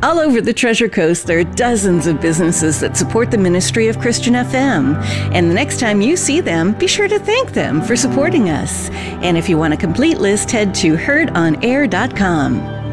All over the Treasure Coast, there are dozens of businesses that support the ministry of Christian FM. And the next time you see them, be sure to thank them for supporting us. And if you want a complete list, head to heardonair.com.